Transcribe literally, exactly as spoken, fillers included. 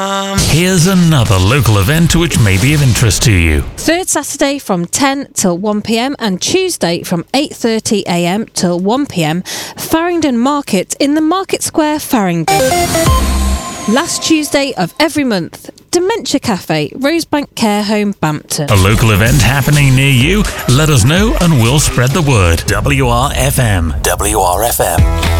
Here's another local event which may be of interest to you. Third Saturday from ten till one p m and Tuesday from eight thirty a m till one p m, Farringdon Market in the Market Square, Farringdon. Last Tuesday of every month, Dementia Cafe, Rosebank Care Home, Bampton. A local event happening near you? Let us know and we'll spread the word. W R F M. W R F M.